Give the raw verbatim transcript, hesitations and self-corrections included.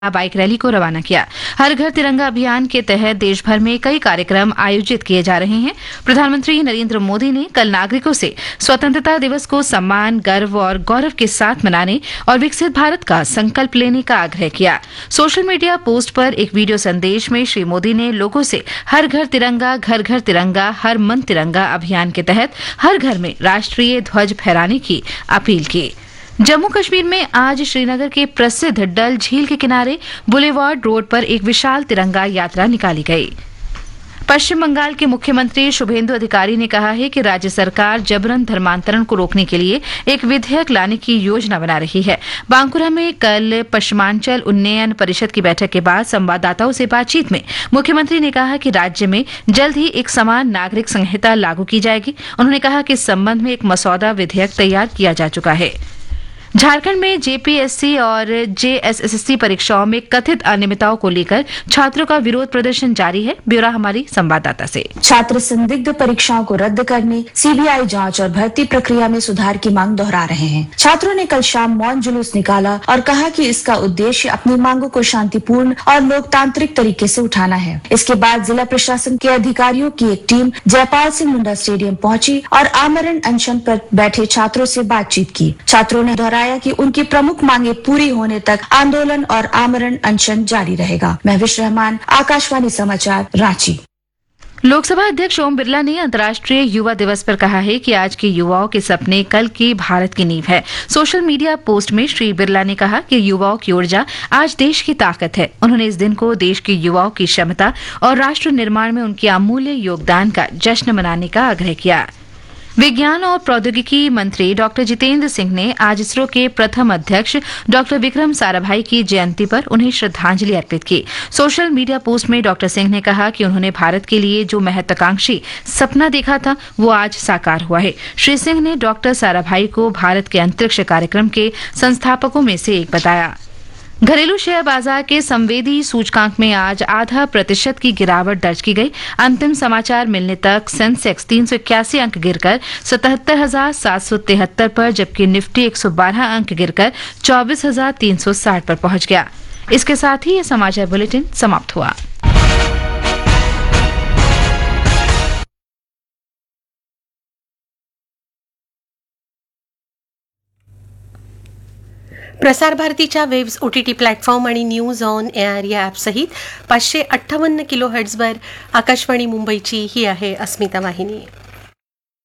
Bike rally को रवाना किया। हर घर तिरंगा अभियान के तहत देश भर में कई कार्यक्रम आयोजित किए जा रहे हैं। प्रधानमंत्री नरेंद्र मोदी ने कल नागरिकों से स्वतंत्रता दिवस को सम्मान, गर्व और गौरव के साथ मनाने और विकसित भारत का संकल्प लेने का आग्रह किया। सोशल मीडिया पोस्ट पर एक वीडियो संदेश में श्री मोदी ने लोगों से हर घर तिरंगा, घर घर तिरंगा, हर मन तिरंगा अभियान के तहत हर घर में राष्ट्रीय ध्वज फहराने की अपील की। जम्मू कश्मीर में आज श्रीनगर के प्रसिद्ध डल झील के किनारे बुलेवार्ड रोड पर एक विशाल तिरंगा यात्रा निकाली गई। पश्चिम बंगाल के मुख्यमंत्री शुभेंदु अधिकारी ने कहा है कि राज्य सरकार जबरन धर्मांतरण को रोकने के लिए एक विधेयक लाने की योजना बना रही है। बांकुरा में कल पश्चिमांचल उन्नयन परिषद की बैठक के बाद संवाददाताओं से बातचीत में मुख्यमंत्री ने कहा कि राज्य में जल्द ही एक समान नागरिक संहिता लागू की जाएगी। उन्होंने कहा कि इस संबंध में एक मसौदा विधेयक तैयार किया जा चुका है। झारखंड में जेपीएससी और जेएसएससी परीक्षाओं में कथित अनियमितताओं को लेकर छात्रों का विरोध प्रदर्शन जारी है। ब्यौरा हमारी संवाददाता से। छात्र संदिग्ध परीक्षाओं को रद्द करने, सीबीआई जांच और भर्ती प्रक्रिया में सुधार की मांग दोहरा रहे हैं। छात्रों ने कल शाम मौन जुलूस निकाला और कहा कि इसका उद्देश्य अपनी मांगों को शांतिपूर्ण और लोकतांत्रिक तरीके से उठाना है। इसके बाद जिला प्रशासन के अधिकारियों की एक टीम जयपाल सिंह मुंडा स्टेडियम पहुंची और आमरण अनशन पर बैठे छात्रों से बातचीत की। छात्रों ने दोहराया कि उनकी प्रमुख मांगे पूरी होने तक आंदोलन और आमरण अनशन जारी रहेगा। महविश रहमान, आकाशवाणी समाचार, रांची। लोकसभा अध्यक्ष ओम बिरला ने अंतर्राष्ट्रीय युवा दिवस पर कहा है कि आज के युवाओं के सपने कल की भारत की नींव है। सोशल मीडिया पोस्ट में श्री बिरला ने कहा कि युवाओं की ऊर्जा आज देश की ताकत है। उन्होंने इस दिन को देश के युवाओं की क्षमता और राष्ट्र निर्माण में उनके अमूल्य योगदान का जश्न मनाने का आग्रह किया। विज्ञान और प्रौद्योगिकी मंत्री डॉक्टर जितेंद्र सिंह ने आज इसरो के प्रथम अध्यक्ष डॉक्टर विक्रम साराभाई की जयंती पर उन्हें श्रद्धांजलि अर्पित की। सोशल मीडिया पोस्ट में डॉक्टर सिंह ने कहा कि उन्होंने भारत के लिए जो महत्वाकांक्षी सपना देखा था वो आज साकार हुआ है। श्री सिंह ने डॉक्टर साराभाई को भारत के अंतरिक्ष कार्यक्रम के संस्थापकों में से एक बताया। घरेलू शेयर बाजार के संवेदी सूचकांक में आज आधा प्रतिशत की गिरावट दर्ज की गई। अंतिम समाचार मिलने तक सेंसेक्स तीन सौ इक्यासी अंक गिरकर सतहत्तर हजार सात सौ तिहत्तर पर, जबकि निफ्टी एक सौ बारह अंक गिरकर चौबीस हजार तीन सौ साठ पर पहुंच गया। इसके साथ ही ये समाचार बुलेटिन समाप्त हुआ। प्रसार भारतीच्या वेब्स ओटीटी प्लॅटफॉर्म आणि न्यूज ऑन एअर या ॲपसहित पाचशे अठ्ठावन्न किलो हर्ट्झवर आकाशवाणी मुंबईची ही आहे अस्मिता वाहिनी.